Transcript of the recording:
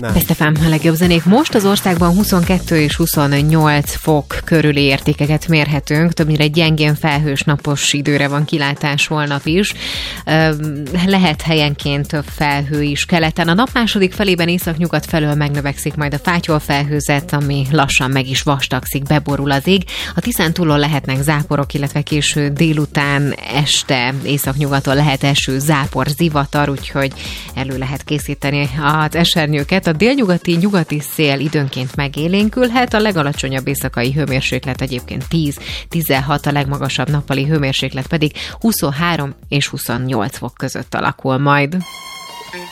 Best FM, a legjobb zenék. Most az országban 22 és 28 fok körüli értékeket mérhetünk. Többnyire gyengén felhős napos időre van kilátás holnap is. Lehet helyenként több felhő is keleten. A nap második felében északnyugat felől megnövekszik majd a fátyolfelhőzet, ami lassan meg is vastagszik, beborul az ég. A Tiszántúlon lehetnek záporok, illetve késő délután, este északnyugaton lehet eső, zápor, zivatar, úgyhogy elő lehet készíteni az esernyőket. A délnyugati, nyugati szél időnként megélénkülhet, a legalacsonyabb éjszakai hőmérséklet egyébként 10-16, a legmagasabb nappali hőmérséklet pedig 23 és 28 fok között alakul majd.